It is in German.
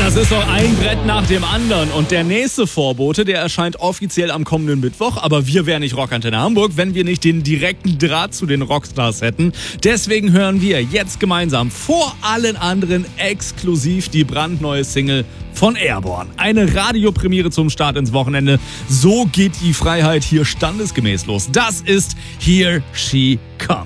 Das ist doch ein Brett nach dem anderen. Und der nächste Vorbote, der erscheint offiziell am kommenden Mittwoch. Aber wir wären nicht Rockantenne Hamburg, wenn wir nicht den direkten Draht zu den Rockstars hätten. Deswegen hören wir jetzt gemeinsam vor allen anderen exklusiv die brandneue Single von Airborne. Eine Radiopremiere zum Start ins Wochenende. So geht die Freiheit hier standesgemäß los. Das ist Here She Comes.